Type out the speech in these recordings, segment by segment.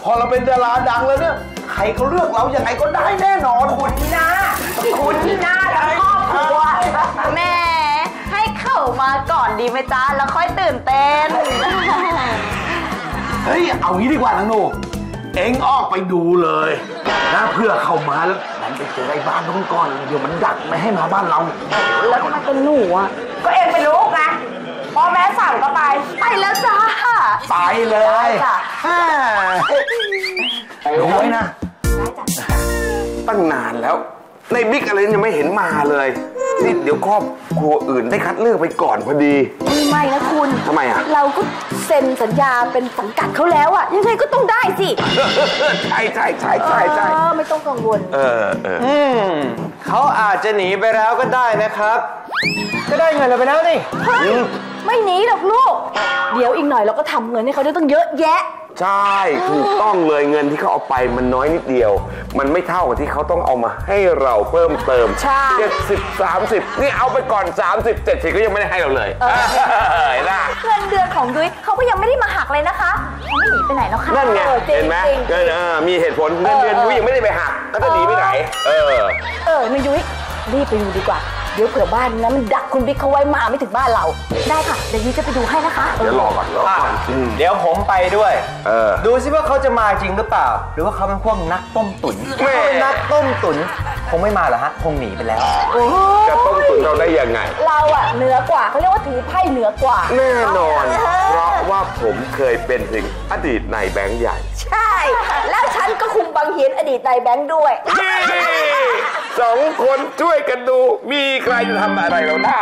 อเราเป็นดาราดังแล้วเนี่ยใครเขาเลือกเรายังไงก็ได้แน่นอนคุณนี่นะทั้งครอบครัวแม่ให้เข้ามาก่อนดีไหมจ๊ะแล้วค่อยตื่นเต้นเฮ้ยเอางี้ดีกว่านางหนูเอ็งออกไปดูเลยนะเพื่อเข้ามาแล้วมันไปเจอไอ้บ้านนู้นก่อนเดี๋ยวมันดักไม่ให้มาบ้านเราแล้วทำไมเป็นหนูอ่ะก็เองเป็นลูกไงพ่อแม่สั่งก็ไปแล้วจ้าไปเลยดูไว้นะตั้งนานแล้วในบิ๊กอะไรยังไม่เห็นมาเลยนี่เดี๋ยวครอบครัวอื่นได้คัดเลือกไปก่อนพอดีไม่นะคุณทำไมอ่ะเราก็เซ็นสัญญาเป็นสังกัดเขาแล้วอ่ะยังไงก็ต้องได้สิใช่ไม่ต้องกังวลเขาอาจจะหนีไปแล้วก็ได้นะครับก็ได้เงินเราไปแล้วนี่ไม่หนีหรอกลูกเดี๋ยวอีกหน่อยเราก็ทำเงินให้เขาได้ต้องเยอะแยะใช่ถูกต้องเลยเงินที่เขาเอาไปมันน้อยนิดเดียวมันไม่เท่ากับที่เขาต้องเอามาให้เราเพิ่มเติม70 30นี่เอาไปก่อน30 70ก็ยังไม่ได้ให้เราเลยเงินเดือนของยุ้ยเขาก็ยังไม่ได้มาหักเลยนะคะเขาไม่หนีไปไหนแล้วค่ะนั่นไงเห็นไหมมีเหตุผลเงินเดือนยุ้ยยังไม่ได้ไปหักก็จะหนีไปไหนนายยุ้ยรีบไปดูดีกว่าเดี๋ยวเผื่อบ้านนั้นมันดักคุณบิ๊กเขาไว้มาไม่ถึงบ้านเราได้ค่ะเดี๋ยวยุ้ยจะไปดูให้นะคะเดี๋ยวรอก่อนเดี๋ยวผมไปด้วยดูซิว่าเขาจะมาจริงหรือเปล่าหรือว่าเขาเป็นพวกนักต้มตุ๋นไม่นักต้มตุ๋นคงไม่มาหรอฮะคงหนีไปแล้วจะต้มตุ๋นเราได้ยังไงเราอะเหนือกว่าเขาเรียกว่าถือไพ่เหนือกว่าแน่นอนเพราะว่าผมเคยเป็นถึงอดีตนายแบงค์ใหญ่ใช่แล้วฉันก็คุมบังเหียนอดีตนายแบงค์ด้วย 2 คนช่วยกันดูมีใครจะทำอะไรเราได้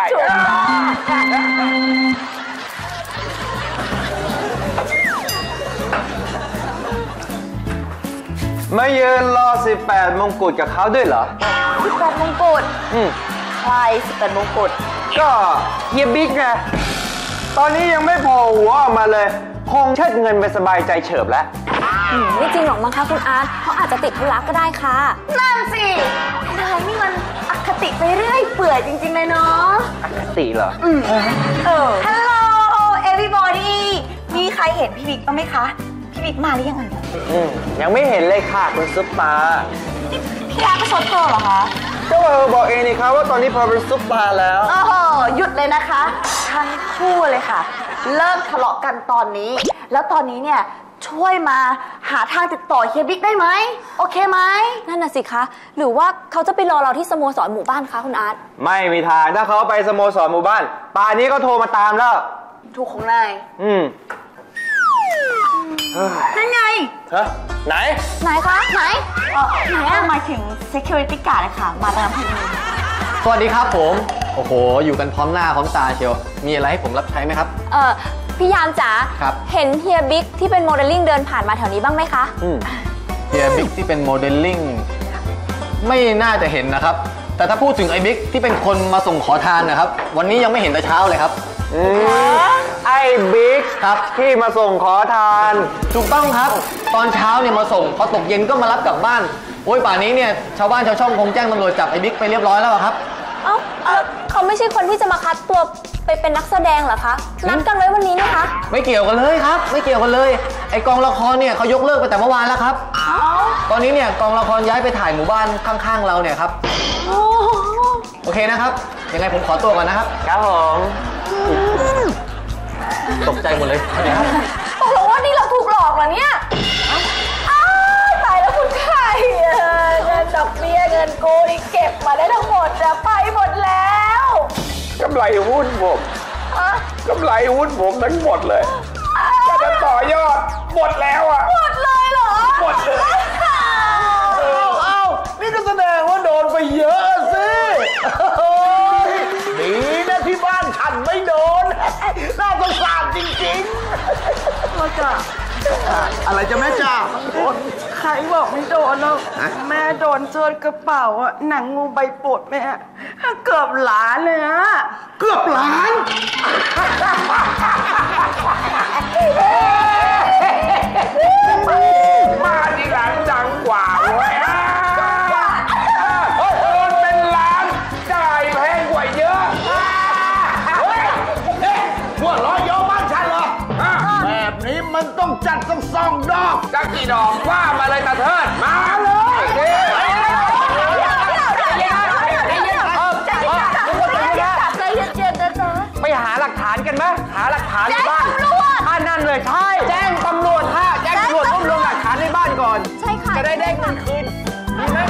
ไม่ยืนรอ18 มงกุฎกับเขาด้วยเหรอ 18 มงกุฎใคร18 มงกุฎก็เฮียบิ๊กไงตอนนี้ยังไม่โผล่หัวออกมาเลยคงเชิดเงินไปสบายใจเฉิบแล้วไม่จริงหรอกมั้งคะคุณอาร์ตเขาอาจจะติดธุระก็ได้ค่ะนั่นสินายนี่มันอคติไปเรื่อยเปื่อยจริงๆเลยเนาะอคติเหรอฮัลโหล everybody มีใครเห็นพี่บิ๊กบ้างไหมคะพี่บิ๊กมาหรือยังยังไม่เห็นเลยค่ะคุณซุปตาพี่อาร์ตประชดเธอเหรอคะก็บอกเองนี่ครับว่าตอนนี้พอเป็นซุปตาแล้วหยุดเลยนะคะทั้งคู่เลยค่ะเลิกทะเลาะกันตอนนี้แล้วตอนนี้เนี่ยช่วยมาหาทางติดต่อเฮียบิ๊กได้ไหมโอเคไหมนั่นน่ะสิคะหรือว่าเขาจะไปรอเราที่สโมสรหมู่บ้านคะคุณอาร์ตไม่มีทางถ้าเขาไปสโมสรหมู่บ้านป่านนี้ก็โทรมาตามแล้วถูกของนายนั่นไงไหนคะไหนหมายถึง security guard เลยค่ะมาตามพอดีสวัสดีครับผมโอ้โหอยู่กันพร้อมหน้าพร้อมตาเชียวมีอะไรให้ผมรับใช้ไหมครับพี่ยามจ๋าเห็นเฮียบิ๊กที่เป็นโมเดลลิ่งเดินผ่านมาแถวนี้บ้างไหมคะเฮียบิ๊กที่เป็นโมเดลลิ่งไม่น่าจะเห็นนะครับแต่ถ้าพูดถึงไอ้บิ๊กที่เป็นคนมาส่งขอทานนะครับวันนี้ยังไม่เห็นแต่เช้าเลยครับไอ้บิ๊กครับที่มาส่งขอทานถูกต้องครับตอนเช้าเนี่ยมาส่งพอตกเย็นก็มารับกลับบ้านโอ้ยป่านนี้เนี่ยชาวบ้านชาวช่องคงแจ้งตำรวจจับไอ้บิ๊กไปเรียบร้อยแล้วครับเขาไม่ใช่คนที่จะมาคัดตัวไปเป็นนักแสดงเหรอคะนัดกันไว้วันนี้ไหมคะไม่เกี่ยวกันเลยครับไม่เกี่ยวกันเลยไอกองละครเนี่ยเขายกเลิกไปแต่เมื่อวานแล้วครับตอนนี้เนี่ยกองละครย้ายไปถ่ายหมู่บ้านข้างๆเราเนี่ยครับโอเคนะครับยังไงผมขอตัวก่อนนะครับครับผมตกใจหมดเลยตกลงว่านี่เราถูกหลอกเหรอเนี่ยตายแล้วคุณไข่เงินดอกเบี้ยเงินกูนี่เก็บมาได้ทั้งหมดจะไปหมดแล้วกำไรหุ้นผมทั้งหมดเลยจะต่อยอดหมดแล้วหมดเลยเหรอหมดเลยนี่ก็แสดงว่าโดนไปเยอะสิดีนะที่บ้านฉันไม่โดนน่าสงสารจริงๆพ่อจ๋าอะไรจะแม่จ๋าใครบอกไม่โดนแล้วแม่โดนเจอกระเป๋าอะหนังงูใบโปรดแม่เกือบล้านเลยฮะเกือบล้านมาทีหลังดังกว่าเว้ยโดนเป็นล้านจ่ายแพงกว่าเยอะหัวล้อโยบ้านฉันเหรอแบบนี้มันต้องจัดต้อง2 ดอกจัดกี่ดอกว่ามาเลยตาเทิดมาเลยไปหาหลักฐานกันไหมหาหลักฐาน